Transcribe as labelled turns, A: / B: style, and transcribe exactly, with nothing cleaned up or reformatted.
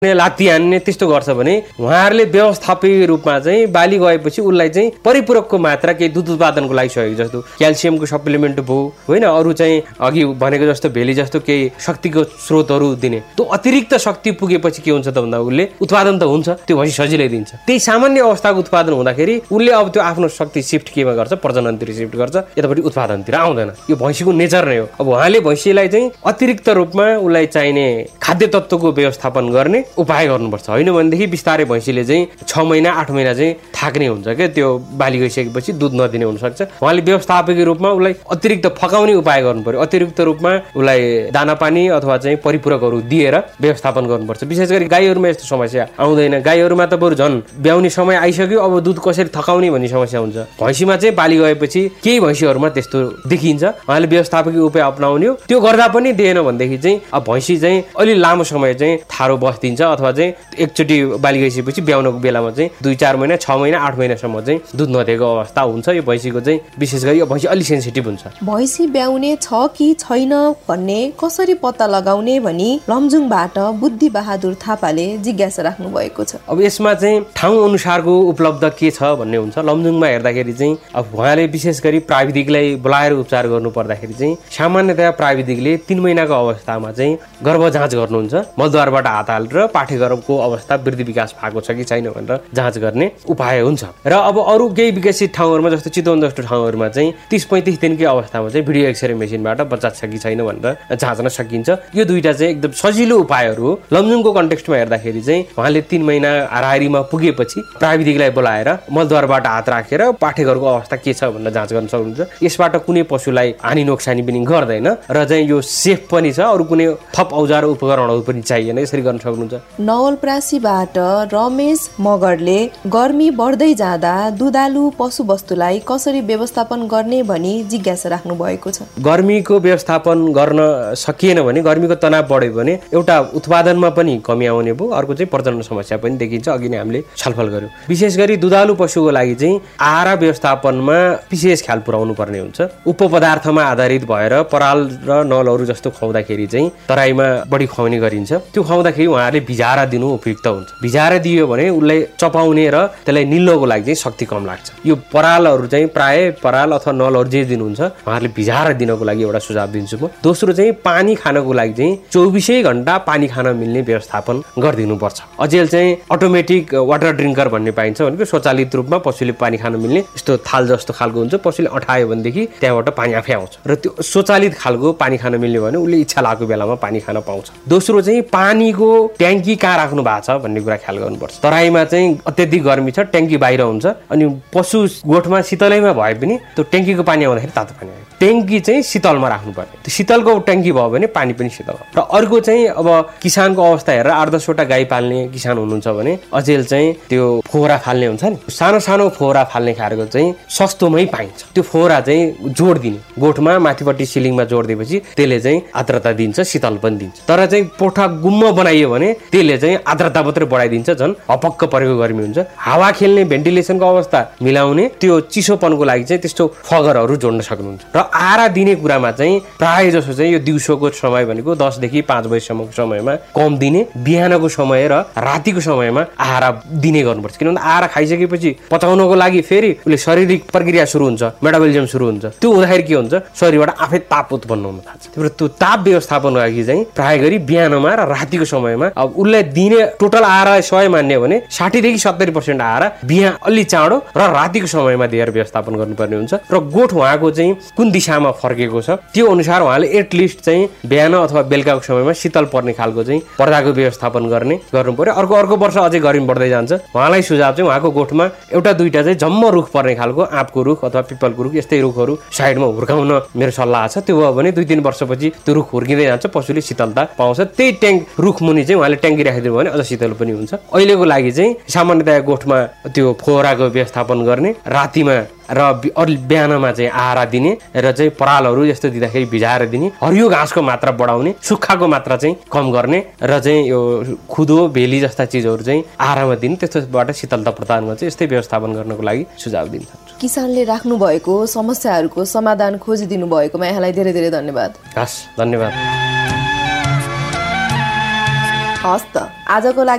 A: लात्ती हान्ने त्यस्तो गर्छ भने उहाँहरूले व्यवस्थापकीय रूपमा चाहिँ बाली गएपछि उसलाई चाहिँ परिपूरकको मात्रा केही दुध उत्पादनको लागि सहयोग जस्तो क्याल्सियमको सप्लिमेन्ट भयो होइन, अरू चाहिँ अघि भनेको जस्तो भेली जस्तो केही शक्तिको स्रोतहरू दिने। त्यो अतिरिक्त शक्ति पुगेपछि के हुन्छ त भन्दा उसले उत्पादन त हुन्छ, त्यो भएपछि सजिलै दिन्छ। त्यही सामान्य अवस्थाको उत्पादन हुँदाखेरि उसले अब त्यो आफ्नो शक्ति सिफ्ट केमा गर्छ, प्रजननतिर सिफ्ट गर्छ, यतापट्टि उत्पादनतिर आउँदैन। यो भैँसीको नेचर नै हो। अब उहाँले भैँसीलाई चाहिँ अतिरिक्त रूपमा उसलाई चाहिने खाद्य तत्त्वको व्यवस्थापन गर्ने उपाय गर्नुपर्छ। होइन भनेदेखि बिस्तारै भैँसीले चाहिँ छ महिना आठ महिना चाहिँ थाक्ने हुन्छ क्या, त्यो बाली गइसकेपछि दुध नदिने हुनसक्छ। उहाँले व्यवस्थापकीय रूपमा उसलाई अतिरिक्त फकाउने उपाय गर्नु पर्यो, अतिरिक्त रूपमा उसलाई दाना पानी अथवा चाहिँ परिपूरकहरू दिएर व्यवस्थापन गर्नुपर्छ। विशेष गरी गाईहरूमा यस्तो समस्या आउँदैन। गाईहरूमा त बरु झन् ब्याउने समय आइसक्यो, अब दुध कसरी थकाउने भन्ने समस्या हुन्छ। भैँसीमा चाहिँ बाली गएपछि केही भैँसीहरूमा त्यस्तो देखिन्छ। उहाँले व्यवस्थापकीय उपाय अपनाउने हो। त्यो गर्दा पनि दिएन भनेदेखि चाहिँ अब भैँसी चाहिँ अलि लामो समय चाहिँ थारो बस्दिन्छ अथवा चाहिँ एकचोटि बाली गइसकेपछि ब्याउनको बेलामा चाहिँ दुई चार महिना छ महिना आठ महिनासम्म चाहिँ दुध नदिएको अवस्था हुन्छ। यो भैँसीको चाहिँ विशेष गरी यो भैँसी अलि सेन्सिटिभ हुन्छ।
B: भैँसी ब्याउने छ कि छैन भन्ने कसरी पत्ता लगाउने भनी लमजुङबाट बुद्धि बहादुर थापाले जिज्ञासा राख्नु भएको छ।
A: अब यसमा चाहिँ ठाउँ अनुसारको उपलब्ध के छ भन्ने हुन्छ। लमजुङमा हेर्दाखेरि चाहिँ अब उहाँले विशेष गरी प्राविधिकलाई बोलाएर उपचार गर्नु पर्दाखेरि चाहिँ सामान्यतया प्राविधिकले तीन महिनाको अवस्थामा चाहिँ गर्भ जाँच गर्नुहुन्छ। मलद्वारबाट हात हालेर पाठेगर्भको अवस्था वृद्धि विकास भएको छ कि छैन भनेर जाँच गर्ने उपाय हुन्छ। र अब अरू केही विकसित ठाउँहरूमा जस्तो चितवन जस्तो ठाउँहरूमा चाहिँ तीस पैँतिस दिनकै अवस्थामा चाहिँ भिडियो एक्सरे मेसिनबाट बच्चा छ कि छैन भनेर जाँच्न सकिन्छ। यो दुईटा चाहिँ एकदम सजिलो उपायहरू हो। लमजुङको कन्टेक्स्टमा हेर्दाखेरि चाहिँ उहाँले तीन महिना हाराहारीमा पुगेपछि प्राविधिकलाई बोलाएर मलद्वारबाट हात राखेर पाठेघरको अवस्था के छ भनेर जाँच गर्न सक्नुहुन्छ। यसबाट कुनै पशुलाई हानि नोक्सानी पनि गर्दैन र चाहिँ यो सेफ पनि छ। अरू कुनै थप औजार उपकरणहरू पनि चाहिएन, यसरी गर्न सक्नुहुन्छ।
B: नवलपरासीबाट रमेश मगरले गर्मी बढ्दै जाँदा दुधालु पशुवस्तुलाई कसरी व्यवस्थापन गर्ने भनी जिज्ञासा राख्नु भएको छ।
A: गर्मीको व्यवस्थापन गर्न सकिएन भने, गर्मीको तनाव बढ्यो भने एउटा उत्पादनमा पनि कमी आउने भयो, अर्को चाहिँ प्रजनन समस्या पनि देखिन्छ। अघि नै हामीले छलफल गर्यौँ। विशेष गरी दुधालु पशुको लागि चाहिँ आहार व्यवस्थापनमा विशेष ख्याल पुर्याउनु पर्ने हुन्छ। उपपदार्थमा आधारित भएर पराल र नलहरू जस्तो खुवाउँदाखेरि चाहिँ तराईमा बढी खुवाउने गरिन्छ। त्यो खुवाउँदाखेरि उहाँहरूले भिजाएर दिनु उपयुक्त हुन्छ। भिजाएर दियो भने उसलाई चपाउने र त्यसलाई निल्नको लागि चाहिँ शक्ति कम लाग्छ। यो परालहरू चाहिँ प्राय पराल अथवा नलहरू जे दिनुहुन्छ उहाँहरूले भिजाएर दिनको लागि एउटा सुझाव दिन्छु म। दोस्रो चाहिँ पानी खानको लागि चाहिँ चौबिसै घन्टा पानी खान मिल्ने व्यवस्थापन गरिदिनुपर्छ। अझै चाहिँ अटोमेटिक वाटर ड्रिङ्कर भन्ने पाइन्छ, भनेको स्वचालित रूपमा पशुले पानी खान मिल्ने यस्तो थाल जस्तो खालको हुन्छ। पशुले अठायो भनेदेखि त्यहाँबाट पानी आफै आउँछ र त्यो स्वचालित खालको पानी खान मिल्ने भने उसले इच्छा लागेको बेलामा पानी खान पाउँछ। दोस्रो चाहिँ पानीको ट्याङ्की कहाँ राख्नु भएको छ भन्ने कुरा ख्याल गर्नुपर्छ। तराईमा चाहिँ अत्यधिक गर्मी छ, ट्याङ्की बाहिर हुन्छ, अनि पशु गोठमा शीतलैमा भए पनि त्यो ट्याङ्कीको पानी आउँदाखेरि तातो पानी आयो। ट्याङ्की चाहिँ शीतलमा राख्नु पर्यो। त्यो शीतलको ट्याङ्की भयो भने पानी पनि शीतल हो। र अर्को चाहिँ अब किसानको अवस्था हेरेर आठ दसवटा गाई पाल्ने किसान हुनुहुन्छ भने अझेल चाहिँ त्यो फोहरा फाल्ने हुन्छ नि, सानो सानो फोहरा फाल्ने खालको चाहिँ सस्तोमै पाइन्छ। त्यो फोहरा चाहिँ जोड दिने गोठमा माथिपट्टि सिलिङमा जोड दिएपछि त्यसले चाहिँ आर्द्रता दिन्छ, शीतल पनि दिन्छ। तर चाहिँ पोठा गुम्म बनाइयो भने त्यसले चाहिँ आर्द्रता मात्रै बढाइदिन्छ, झन् हपक्क परेको गर्मी हुन्छ। हावा खेल्ने भेन्टिलेसनको अवस्था मिलाउने त्यो चिसोपनको लागि चाहिँ त्यस्तो फगरहरू जोड्न सक्नुहुन्छ। र आहारा दिने कुरामा चाहिँ प्राय जसो चाहिँ यो दिउँसोको समय भनेको दसदेखि पाँच बजीसम्मको समयमा कम दिने, बिहानको समय र रातिको समयमा आहारा दिने गर्नुपर्छ। किनभने आहारा खाइसकेपछि पचाउनको लागि फेरि उसले शारीरिक प्रक्रिया सुरु हुन्छ, मेटाबोलिजम सुरु हुन्छ। त्यो हुँदाखेरि के हुन्छ, शरीरबाट आफै ताप उत्पन्न हुन थाल्छ। त्यही भएर त्यो ताप व्यवस्थापन लागि चाहिँ प्राय गरी बिहानमा र रातिको समयमा अब उसलाई दिने टोटल आहारा सय मान्यो भने साठीदेखि सत्तरी पर्सेन्ट आहारा बिहान अलि चाँडो र रातिको समयमा दिएर व्यवस्थापन गर्नुपर्ने हुन्छ। र गोठ उहाँको चाहिँ कुन दिशामा फर्केको छ त्यो अनुसार उहाँले एटलिस्ट चाहिँ बिहान अथवा बेलुकाको समयमा शीतल पर्ने खालको चाहिँ पर्दाको व्यवस्थापन गर्ने गर्नु पर्यो। अर्को अर्को वर्ष अझै गर्मी बढ्दै जान्छ। उहाँलाई सुझाव चाहिँ उहाँको गोठमा एउटा दुईटा चाहिँ जम्म रुख पर्ने खालको आँपको रुख अथवा पिपलको रुख यस्तै रुखहरू साइडमा हुर्काउन मेरो सल्लाह छ। त्यो भयो भने दुई तिन वर्षपछि त्यो रुख हुर्किँदै जान्छ, पशुले शीतलता पाउँछ। त्यही ट्याङ्क रुख मुनि चाहिँ उहाँले ट्याङ्की राखिदिनु भने अझ शीतल पनि हुन्छ। अहिलेको लागि चाहिँ सामान्यतया गोठमा त्यो फोहराको व्यवस्थापन गर्ने, रातिमा र बिहानमा चाहिँ आहारा दिने र चाहिँ परालहरू जस्तो दिँदाखेरि भिजाएर दिने, हरियो घाँसको मात्रा बढाउने, सुक्खाको मात्रा चाहिँ कम गर्ने र चाहिँ यो खुदो भेली जस्ता चिजहरू चाहिँ आहारामा दिने, त्यस्तोबाट शीतलता प्रदान गर्छ। यस्तै व्यवस्थापन गर्नको लागि सुझाव दिन सक्छु।
B: किसानले राख्नु भएको समस्याहरूको समाधान खोजिदिनु भएकोमा यहाँलाई धेरै धेरै धन्यवाद।
A: हस्, धन्यवाद।
B: हस् त आजको लागि